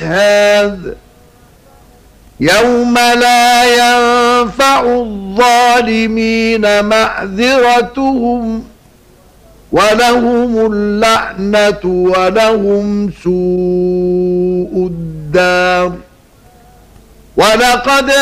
هذا يوم لا ينفع الظالمين معذرتهم ولهم اللعنة ولهم سوء الدار. ولقد